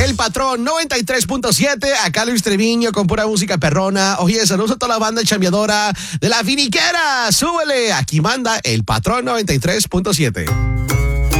El Patrón 93.7. Acá Luis Treviño con pura música perrona. Oye, saludos a toda la banda chambeadora de La Finiquera. Súbele. Aquí manda El Patrón 93.7.